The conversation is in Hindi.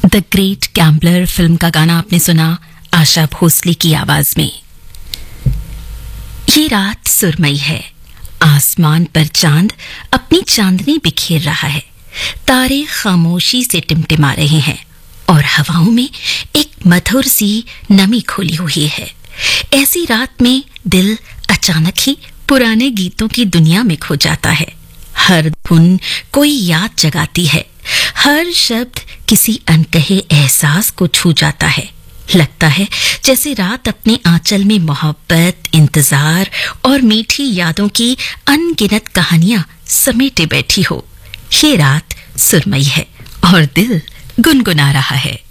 द ग्रेट गैम्बलर फिल्म का गाना आपने सुना आशा भोसले की आवाज में। ये रात सुरमई है, आसमान पर चांद अपनी चांदनी बिखेर रहा है, तारे खामोशी से टिमटिमा रहे हैं और हवाओं में एक मधुर सी नमी खोली हुई है। ऐसी रात में दिल अचानक ही पुराने गीतों की दुनिया में खो जाता है। हर धुन कोई याद जगाती है, हर शब्द किसी अनकहे एहसास को छू जाता है। लगता है जैसे रात अपने आंचल में मोहब्बत, इंतजार और मीठी यादों की अनगिनत कहानियां समेटे बैठी हो। ये रात सुरमई है और दिल गुनगुना रहा है।